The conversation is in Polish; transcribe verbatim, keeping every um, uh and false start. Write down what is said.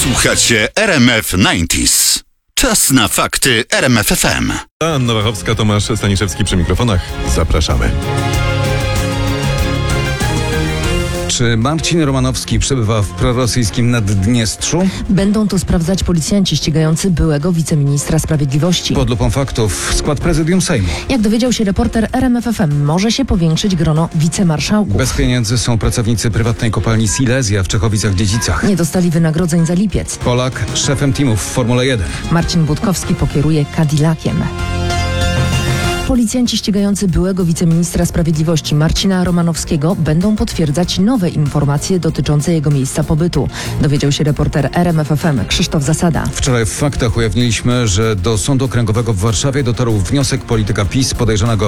Słuchacie R M F dziewięćdziesiąt. Czas na fakty R M F F M. Anna Wachowska, Tomasz Staniszewski przy mikrofonach. Zapraszamy. Czy Marcin Romanowski przebywa w prorosyjskim Naddniestrzu? Będą to sprawdzać policjanci ścigający byłego wiceministra sprawiedliwości. Pod lupą faktów skład prezydium Sejmu. Jak dowiedział się reporter R M F F M, może się powiększyć grono wicemarszałków. Bez pieniędzy są pracownicy prywatnej kopalni Silesia w Czechowicach-Dziedzicach. Nie dostali wynagrodzeń za lipiec. Polak szefem teamów w Formule jeden. Marcin Budkowski pokieruje Cadillaciem. Policjanci ścigający byłego wiceministra sprawiedliwości Marcina Romanowskiego będą potwierdzać nowe informacje dotyczące jego miejsca pobytu. Dowiedział się reporter R M F F M Krzysztof Zasada. Wczoraj w faktach ujawniliśmy, że do Sądu Okręgowego w Warszawie dotarł wniosek polityka PiS podejrzanego